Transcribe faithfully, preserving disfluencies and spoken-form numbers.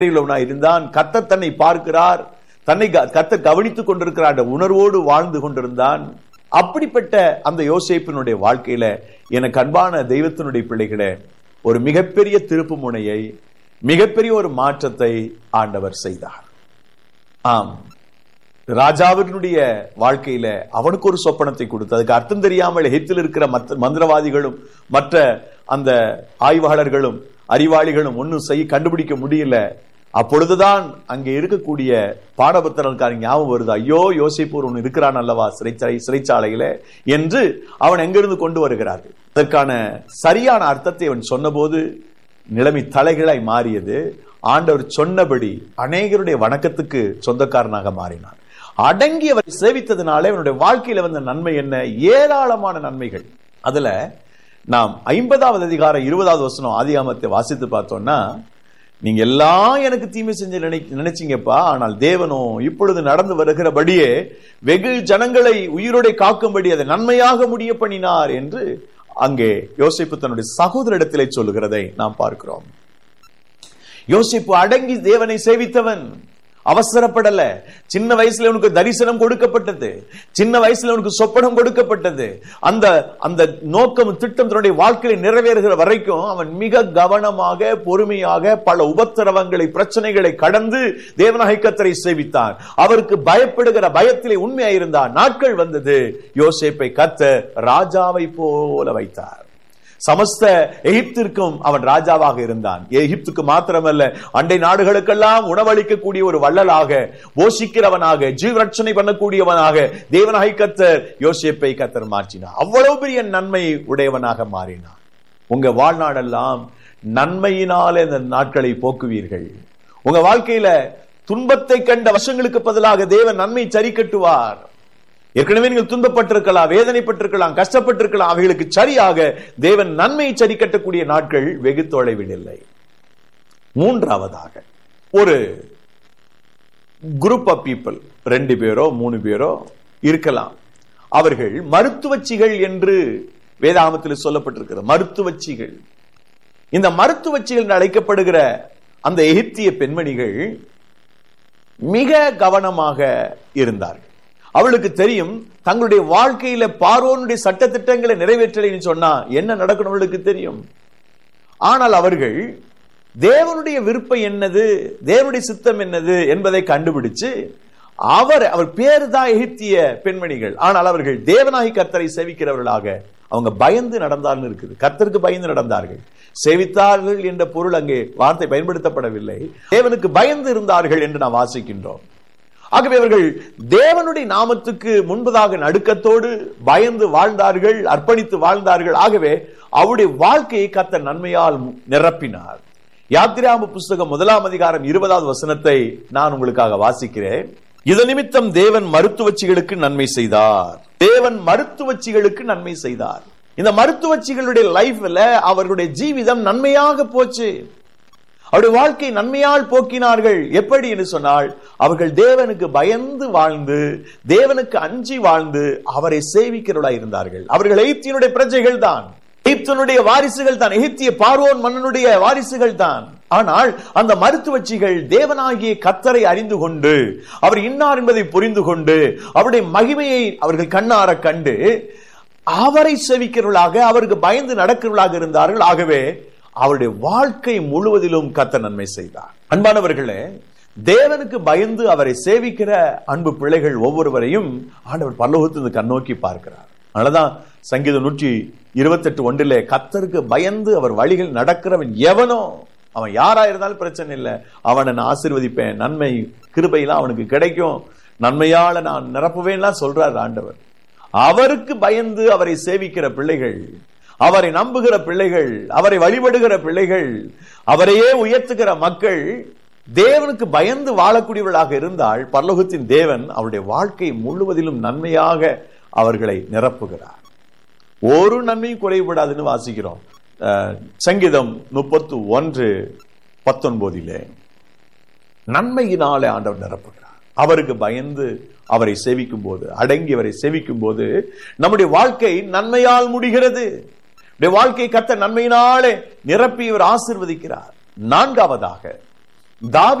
இருந்தான். கர்த்தர் தன்னை பார்க்கிறார், தன்னை கர்த்தர் கவனித்துக் கொண்டிருக்கிறார் உணர்வோடு வாழ்ந்து கொண்டிருந்தான். அப்படிப்பட்ட அந்த யோசேப்பினுடைய வாழ்க்கையில எனக்கு அன்பான தெய்வத்தினுடைய பிள்ளைகளே, ஒரு மிகப்பெரிய திருப்பு முனையை, மிகப்பெரிய ஒரு மாற்றத்தை ஆண்டவர் செய்தார். ஆம், ராஜாவினுடைய வாழ்க்கையில அவனுக்கு ஒரு சொப்பனத்தை கொடுத்து, அதுக்கு அர்த்தம் தெரியாமல் எகிப்தில் இருக்கிற மற்ற மந்திரவாதிகளும் மற்ற அந்த ஆய்வாளர்களும் அறிவாளிகளும் ஒன்னும் செய்ய கண்டுபிடிக்க முடியல. அப்பொழுதுதான் அங்கே இருக்கக்கூடிய பாடபத்திரக்காரன் ஞாபகம் வருது, ஐயோ யோசிப்பு ஒன்று இருக்கிறான் அல்லவா சிறைச்சாலை சிறைச்சாலையில என்று அவன் எங்கிருந்து கொண்டு வருகிறார்கள். அதற்கான சரியான அர்த்தத்தை அவன் சொன்னபோது நிலைமை தலைகளாய் மாறியது. ஆண்டவர் சொன்னபடி அநேகருடைய வணக்கத்துக்கு சொந்தக்காரனாக மாறினான். அடங்கி அவரை சேவித்ததுனாலே அவனுடைய வாழ்க்கையில வந்த நன்மை என்ன? ஏராளமான நன்மைகள். அதுல நாம் ஐம்பதாவது அதிகாரம் இருபதாவது வசனம் ஆதியாகமத்தை வாசித்து பார்த்தோம்னா, நீங்க எல்லாம் எனக்கு தீமை செஞ்சு நினை நினைச்சீங்கப்பா ஆனால் தேவனோ இப்பொழுது நடந்து வருகிறபடியே வெகு ஜனங்களை உயிரோட காக்கும்படி அதை நன்மையாக முடிய பண்ணினார் என்று அங்கே யோசேப்பு தன்னுடைய சகோதரிடத்திலே சொல்லுகிறதை நாம் பார்க்கிறோம். யோசேப்பு அடங்கி தேவனை சேவித்தவன், அவசரப்படல. சின்ன வயசுல உனக்கு தரிசனம் கொடுக்கப்பட்டது, சின்ன வயசுல உனக்கு சொப்பனம் கொடுக்கப்பட்டது. அந்த அந்த நோக்கம் திட்டம் தன்னுடைய வாழ்க்கையில் நிறைவேறுகிற வரைக்கும் அவன் மிக கவனமாக பொறுமையாக பல உபத்திரவங்களை பிரச்சனைகளை கடந்து தேவனாகிய கர்த்தரை சேவித்தான். அவருக்கு பயப்படுகிற பயத்திலே உண்மையாயிருந்தான். நாட்கள் வந்தது, யோசேப்பை கர்த்தர் ராஜாவை போல வைத்தார். சமஸ்த எகிப்திற்கும் அவன் ராஜாவாக இருந்தான். எகிப்துக்கு மாத்திரமல்ல, அண்டை நாடுகளுக்கெல்லாம் உணவளிக்கக்கூடிய ஒரு வள்ளலாக, போஷிக்கிறவனாக, ஜீவரட்சணை பண்ணக்கூடியவனாக தேவனாகிய கர்த்தர் யோசேப்பை கர்த்தர் மாற்றினார். அவ்வளவு பெரிய நன்மை உடையவனாக மாறினான். உங்க வாழ்நாளெல்லாம் நன்மையினாலே இந்த நாட்களை போக்குவீர்கள். உங்க வாழ்க்கையில துன்பத்தை கண்ட வருஷங்களுக்கு பதிலாக தேவன் நன்மை சரி கட்டுவார். ஏற்கனவே நீங்கள் துன்பப்பட்டிருக்கலாம், வேதனைப்பட்டிருக்கலாம், கஷ்டப்பட்டிருக்கலாம். அவைகளுக்கு சரியாக தேவன் நன்மையை சரி கட்டக்கூடிய நாட்கள் வெகு தொலைவில் இல்லை. மூன்றாவதாக, ஒரு குரூப் ஆஃப் பீப்புள், ரெண்டு பேரோ மூணு பேரோ இருக்கலாம். அவர்கள் மருத்துவச்சிகள் என்று வேதாகமத்தில் சொல்லப்பட்டிருக்கிறது. மருத்துவச்சிகள். இந்த மருத்துவச்சிகள் என்று அழைக்கப்படுகிற அந்த எகிப்திய பெண்மணிகள் மிக கவனமாக இருந்தார்கள். அவளுக்கு தெரியும் தங்களுடைய வாழ்க்கையில பார்வோனுடைய சட்ட திட்டங்களை நிறைவேற்றலைன்னு சொன்னா என்ன நடக்கணும் அவளுக்கு தெரியும். ஆனால் அவர்கள் தேவனுடைய விருப்பம் என்னது, தேவனுடைய சித்தம் என்னது என்பதை கண்டுபிடிச்சு, அவர் அவர் பேரு தான் எகிப்திய பெண்மணிகள், ஆனால் அவர்கள் தேவனாகிய கர்த்தரை சேவிக்கிறவர்களாக அவங்க பயந்து நடந்தார்கள் இருக்குது. கர்த்தருக்கு பயந்து நடந்தார்கள். சேவித்தார்கள் என்ற பொருள் அங்கே வார்த்தை பயன்படுத்தப்படவில்லை. தேவனுக்கு பயந்து இருந்தார்கள் என்று நாம் வாசிக்கின்றோம். ஆகவே அவர்கள் தேவனுடைய நாமத்துக்கு முன்பதாக நடுக்கத்தோடு பயந்து வாழ்ந்தார்கள், அர்ப்பணித்து வாழ்ந்தார்கள். ஆகவே அவருடைய வாழ்க்கையை கர்த்தர் நன்மையால் நிரப்பினார். யாத்திராகம புஸ்தகம் முதலாம் அதிகாரம் இருபதாவது வசனத்தை நான் உங்களுக்காக வாசிக்கிறேன். இது நிமித்தம் தேவன் மருத்துவச்சிகளுக்கு நன்மை செய்தார். தேவன் மருத்துவச்சிகளுக்கு நன்மை செய்தார். இந்த மருத்துவச்சிகளுடைய லைஃப்ல அவர்களுடைய ஜீவிதம் நன்மையாக போச்சு. அவருடைய வாழ்க்கை நன்மையால் போக்கினார்கள். எப்படி என்று சொன்னால், அவர்கள் தேவனுக்கு பயந்து வாழ்ந்து, தேவனுக்கு அஞ்சி வாழ்ந்து அவரை சேவிக்கிறவர்களாய் இருந்தார்கள். அவர்கள் எகிப்தினுடைய பிரஜைகள் தான், எகிப்தினுடைய வாரிசுகள் தான், எகிப்திய பார்வோன் மன்னனுடைய வாரிசுகள் தான். ஆனால் அந்த மருத்துவச்சிகள் தேவனாகிய கர்த்தரை அறிந்து கொண்டு, அவர் இன்னார் என்பதை புரிந்து கொண்டு, அவருடைய மகிமையை அவர்கள் கண்ணார கண்டு அவரை சேவிக்கிறவர்களாக, அவருக்கு பயந்து நடக்கிறவர்களாக இருந்தார்கள். ஆகவே அவருடைய வாழ்க்கை முழுவதிலும் கர்த்தர் நன்மை செய்தார். அன்பானவர்களே, தேவனுக்கு பயந்து அவரை சேவிக்கிற அன்பு பிள்ளைகள் ஒவ்வொருவரையும் ஆண்டவர் பரலோகத்திலிருந்து கண்ணோக்கி பார்க்கிறார். அதனாலதான் சங்கீதம் நூற்றி இருபத்தி எட்டு ஒன்றிலே கர்த்தருக்கு பயந்து அவர் வழிகள் நடக்கிறவன் எவனோ, அவன் யாரா இருந்தாலும் பிரச்சனை இல்லை, அவனை நான் ஆசீர்வதிப்பேன், நன்மை கிருபையெல்லாம் அவனுக்கு கிடைக்கும், நன்மையால நான் நிரப்புவேன்லாம் சொல்றார் ஆண்டவர். அவருக்கு பயந்து அவரை சேவிக்கிற பிள்ளைகள், அவரை நம்புகிற பிள்ளைகள், அவரை வழிபடுகிற பிள்ளைகள், அவரையே உயர்த்துகிற மக்கள் தேவனுக்கு பயந்து வாழக்கூடியவர்களாக இருந்தால் பரலோகத்தின் தேவன் அவருடைய வாழ்க்கை முழுவதிலும் நன்மையாக அவர்களை நிரப்புகிறார். ஒரு நன்மையும் குறைபடாதுன்னு வாசிக்கிறோம். சங்கீதம் முப்பத்தி ஒன்று பத்தொன்பதிலே நன்மையினாலே ஆண்டவர் நிரப்புகிறார். அவருக்கு பயந்து அவரை சேவிக்கும் போது, அடங்கி அவரை சேவிக்கும் போது நம்முடைய வாழ்க்கை நன்மையால் முடிகிறது. வாழ்க்கை கர்த்தர் நன்மையினாலே நிரப்பி இவர் ஆசீர்வதிக்கிறார். நான்காவதாக, தாவீது